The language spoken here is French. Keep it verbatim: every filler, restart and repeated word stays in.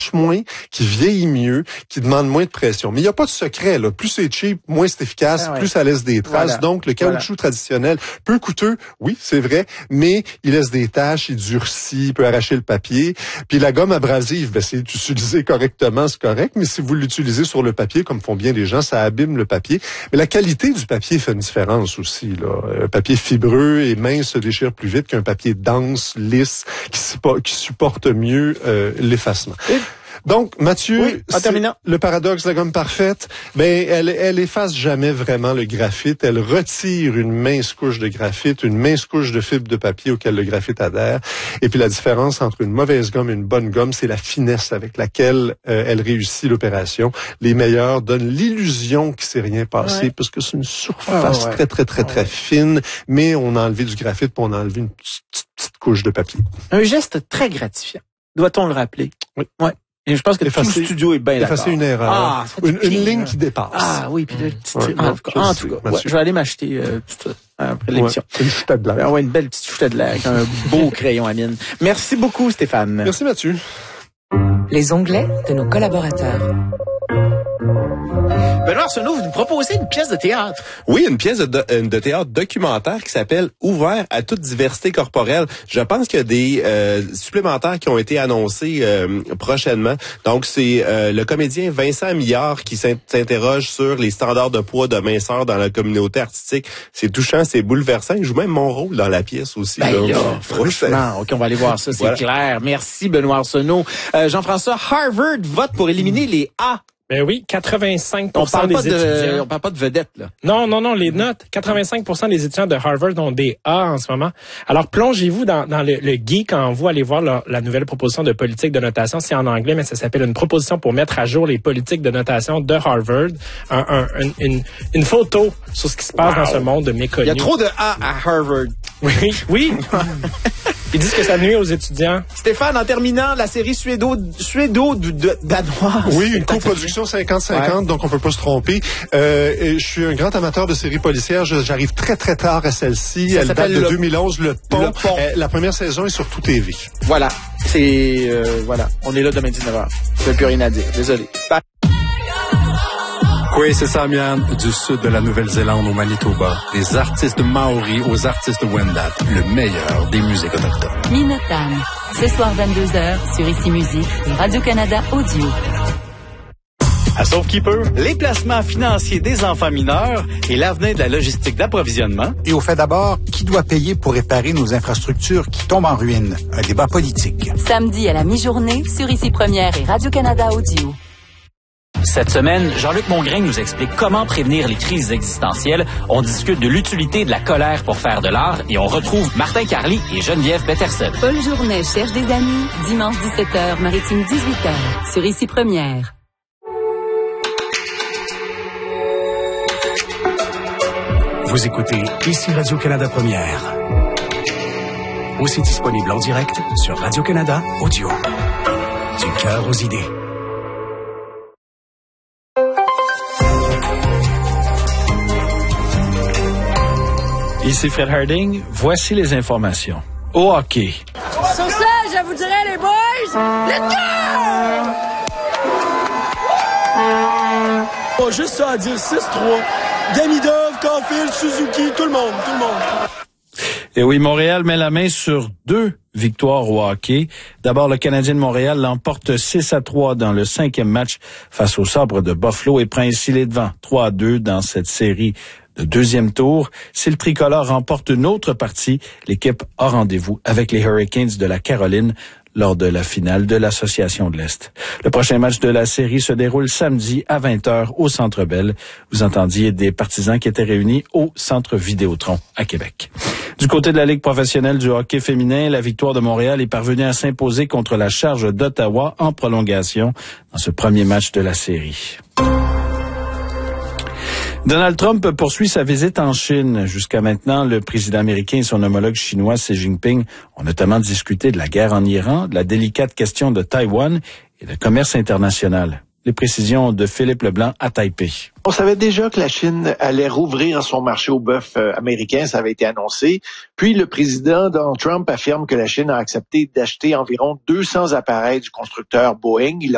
moins, qui vieillit mieux, qui demande moins de pression. Mais il n'y a pas de secret, là. Plus c'est cheap, moins c'est efficace, ah ouais. plus ça laisse des traces. Voilà. Donc, le caoutchouc voilà. traditionnel, peu coûteux, oui, c'est vrai, mais il laisse des taches, il durcit, il peut arracher le papier. Puis la gomme abrasive, ben, c'est utilisé correctement, c'est correct, mais si vous l'utilisez sur le papier, comme font bien les gens, ça abîme le papier. Mais la qualité du papier fait une différence aussi, là. Un papier fibreux et mince se déchire plus vite qu'un papier dense, lisse, qui, supporte, qui supporte mieux euh, l'effacement. Et donc, Mathieu, oui, en terminant. Le paradoxe de la gomme parfaite, ben, elle, elle efface jamais vraiment le graphite. Elle retire une mince couche de graphite, une mince couche de fibre de papier auquel le graphite adhère. Et puis, la différence entre une mauvaise gomme et une bonne gomme, c'est la finesse avec laquelle euh, elle réussit l'opération. Les meilleurs donnent l'illusion qu'il s'est rien passé, ouais. parce que c'est une surface ah, ouais. très, très, très, très ouais. fine, mais on a enlevé du graphite pour on a enlevé une petite, petite, petite couche de papier. Un geste très gratifiant. Doit-on le rappeler? Oui. Ouais. Et je pense que effacer, tout le studio est bien d'accord. Effacer une erreur. Ah, une, une ligne qui dépasse. Ah oui, puis le petit... Ouais, en, tout cas, en tout cas, ouais, je vais aller m'acheter euh, après l'émission. Ouais, une chouette de l'air. Ah ouais, une belle petite chouette de l'air avec un beau crayon à mine. Merci beaucoup, Stéphane. Merci, Mathieu. Les onglets de nos collaborateurs. Benoît Arsenault, vous nous proposez une pièce de théâtre. Oui, une pièce de, de, de théâtre documentaire qui s'appelle « Ouvert à toute diversité corporelle ». Je pense qu'il y a des euh, supplémentaires qui ont été annoncés euh, prochainement. Donc, c'est euh, le comédien Vincent Millard qui s'interroge sur les standards de poids, de minceur dans la communauté artistique. C'est touchant, c'est bouleversant. Il joue même mon rôle dans la pièce aussi. Ben là. là, franchement, OK, on va aller voir ça, c'est voilà. clair. Merci, Benoît Arsenault. Euh, Jean-François, Harvard vote pour éliminer les A. Ben oui, quatre-vingt-cinq pour cent on parle des pas étudiants. De, on parle pas de vedettes, là. Non, non, non, les notes. quatre-vingt-cinq pour cent des étudiants de Harvard ont des A en ce moment. Alors, plongez-vous dans, dans le, le geek quand vous allez voir la, la nouvelle proposition de politique de notation. C'est en anglais, mais ça s'appelle une proposition pour mettre à jour les politiques de notation de Harvard. Un, un, une, une, une photo sur ce qui se passe wow. dans ce monde méconnu. Il y a trop de A à Harvard. Oui, oui. Ils disent que ça nuit aux étudiants. Stéphane, en terminant, la série suédo, suédo danoise. Oui, une coproduction cinquante cinquante, ouais. donc on peut pas se tromper. Euh, et je suis un grand amateur de séries policières. Je, j'arrive très, très tard à celle-ci. Ça Elle date de le, deux mille onze, Le Pont. Le Pont. Euh, la première saison est sur Tout T V. Voilà. C'est... Euh, voilà. On est là demain dix-neuf heures. Je n'ai plus rien à dire. Désolé. Bye. Oui, c'est Samian, du sud de la Nouvelle-Zélande au Manitoba. Des artistes maoris aux artistes Wendat. Le meilleur des musiques autochtones. Minotan. Ce soir vingt-deux heures sur Ici Musique et Radio-Canada Audio. À Sauf-qui-peut, les placements financiers des enfants mineurs et l'avenir de la logistique d'approvisionnement. Et au fait d'abord, qui doit payer pour réparer nos infrastructures qui tombent en ruine? Un débat politique. Samedi à la mi-journée sur Ici Première et Radio-Canada Audio. Cette semaine, Jean-Luc Mongrain nous explique comment prévenir les crises existentielles. On discute de l'utilité de la colère pour faire de l'art et on retrouve Martin Carly et Geneviève Peterson. Paul Journet cherche des amis. Dimanche dix-sept heures, Maritime dix-huit heures. Sur Ici Première. Vous écoutez Ici Radio-Canada Première. Aussi disponible en direct sur Radio-Canada Audio. Du cœur aux idées. Ici Fred Harding, voici les informations. Au hockey. Sur ça, je vous dirais les boys, let's go! Pas juste ça à dire six trois. Damidov, Caulfield, Suzuki, tout le monde, tout le monde. Et oui, Montréal met la main sur deux victoires au hockey. D'abord, le Canadien de Montréal l'emporte six à trois dans le cinquième match face aux Sabres de Buffalo et prend ainsi les devants trois à deux dans cette série de deuxième tour. Si le tricolore remporte une autre partie, l'équipe a rendez-vous avec les Hurricanes de la Caroline lors de la finale de l'Association de l'Est. Le prochain match de la série se déroule samedi à vingt heures au Centre Bell. Vous entendiez des partisans qui étaient réunis au Centre Vidéotron à Québec. Du côté de la Ligue professionnelle du hockey féminin, la victoire de Montréal est parvenue à s'imposer contre la Charge d'Ottawa en prolongation dans ce premier match de la série. Donald Trump poursuit sa visite en Chine. Jusqu'à maintenant, le président américain et son homologue chinois Xi Jinping ont notamment discuté de la guerre en Iran, de la délicate question de Taïwan et de commerce international. Les précisions de Philippe Leblanc à Taipei. On savait déjà que la Chine allait rouvrir son marché au bœuf euh, américain, ça avait été annoncé. Puis le président Donald Trump affirme que la Chine a accepté d'acheter environ deux cents appareils du constructeur Boeing. Il a